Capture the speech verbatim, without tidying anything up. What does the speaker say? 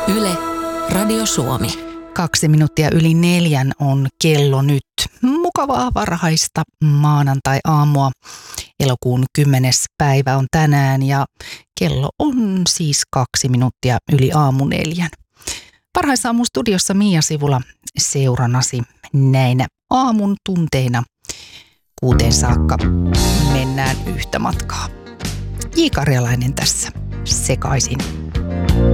Yle, Radio Suomi. Kaksi minuuttia yli neljän on kello nyt. Mukavaa varhaista maanantai-aamua. Elokuun kymmenes päivä on tänään ja kello on siis kaksi minuuttia yli aamu neljän. Varhaisaamun studiossa Mia Sivula seurannasi näinä aamun tunteina. Kuuteen saakka mennään yhtä matkaa. J. Karjalainen tässä sekaisin.